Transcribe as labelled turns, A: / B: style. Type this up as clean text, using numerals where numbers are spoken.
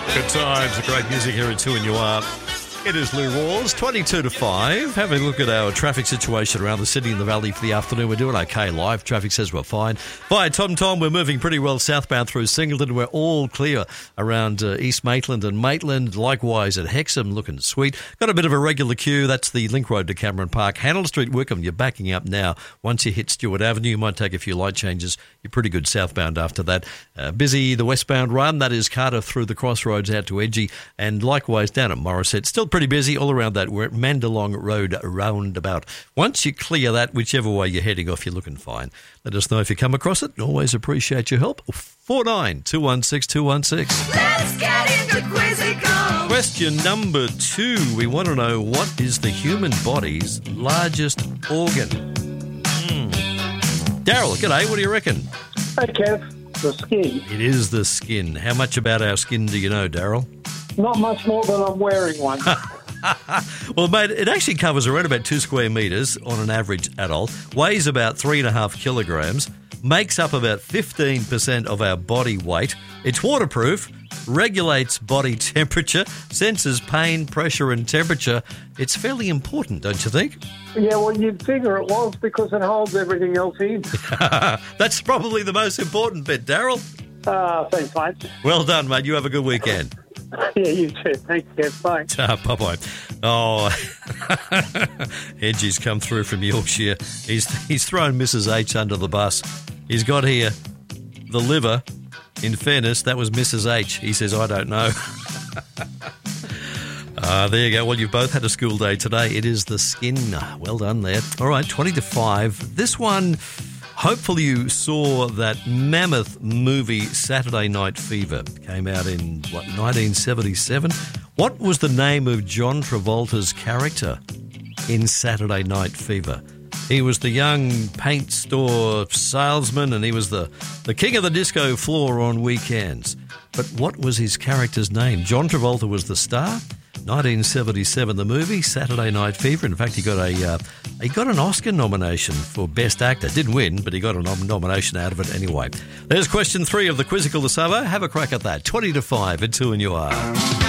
A: Good times, great music here at 2 and You Are. It is Lou Rawls, 22 to 5. Having a look at our traffic situation around the city and the valley for the afternoon. We're doing okay live. Traffic says we're fine. Via TomTom, we're moving pretty well southbound through Singleton. We're all clear around East Maitland and Maitland. Likewise at Hexham, looking sweet. Got a bit of a regular queue. That's the link road to Cameron Park. Handel Street, Wickham, you're backing up now. Once you hit Stewart Avenue, you might take a few light changes. You're pretty good southbound after that. Busy the westbound run. That is Carter through the crossroads out to Edgy. And likewise down at Morisset. Still pretty busy all around that. We're at Mandalong Road roundabout. Once you clear that, whichever way you're heading off, you're looking fine. Let us know if you come across it. Always appreciate your help. 49216216.
B: Let's get into Quizzical.
A: Question number 2. We want to know, what is the human body's largest organ? Daryl, g'day. What do you reckon?
C: Hey, Kev. The skin.
A: It is the skin. How much about our skin do you know, Daryl?
C: Not much more than I'm wearing one.
A: Well, mate, it actually covers around about 2 square metres on an average adult, weighs about 3.5 kilograms, makes up about 15% of our body weight. It's waterproof, regulates body temperature, senses pain, pressure and temperature. It's fairly important, don't you think?
C: Yeah, well, you'd figure it was because it holds everything else in.
A: That's probably the most important bit, Daryl.
C: Thanks, mate.
A: Well done, mate. You have a good weekend.
C: Yeah, you too. Thanks, Kev. Bye.
A: Bye-bye. Oh, Edgy's come through from Yorkshire. He's thrown Mrs. H under the bus. He's got here the liver. In fairness, that was Mrs. H. He says, I don't know. There you go. Well, you've both had a school day today. It is the skin. Well done there. All right, 20 to 5. This one, hopefully you saw that mammoth movie Saturday Night Fever. Came out in, 1977? What was the name of John Travolta's character in Saturday Night Fever? He was the young paint store salesman, and he was the king of the disco floor on weekends. But what was his character's name? John Travolta was the star. 1977, the movie Saturday Night Fever. In fact, he got an Oscar nomination for Best Actor. Didn't win, but he got a nomination out of it anyway. There's question 3 of the Quizzical this summer. Have a crack at that. 20 to 5 at 2 and You Are.